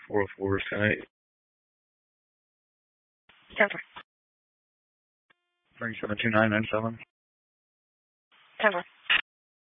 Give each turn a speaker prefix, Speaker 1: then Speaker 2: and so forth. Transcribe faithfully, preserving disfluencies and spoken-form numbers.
Speaker 1: four oh four, ten eight.
Speaker 2: ten four.
Speaker 1: Bring seven two nine nine seven.
Speaker 2: ten four.